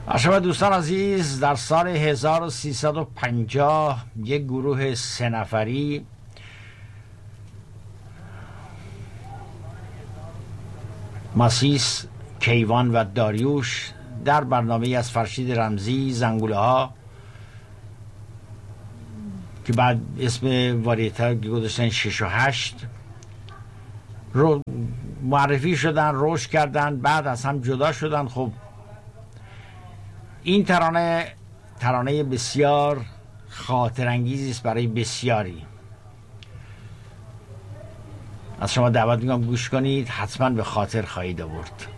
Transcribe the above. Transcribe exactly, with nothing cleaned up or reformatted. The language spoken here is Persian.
شما دوستان عزیز، در سال هزار و سیصد و پنجاه یک گروه سه نفری ماسیس، کیوان و داریوش در برنامه از فرشید رمزی زنگوله ها که بعد اسم واریتا گذاشتن شش و هشت رو معرفی شدن، رشد کردن، بعد از هم جدا شدن. خب این ترانه ترانه بسیار خاطرانگیزی است برای بسیاری. از شما دعوت میکنم گوش کنید، حتما به خاطر خواهید آورد.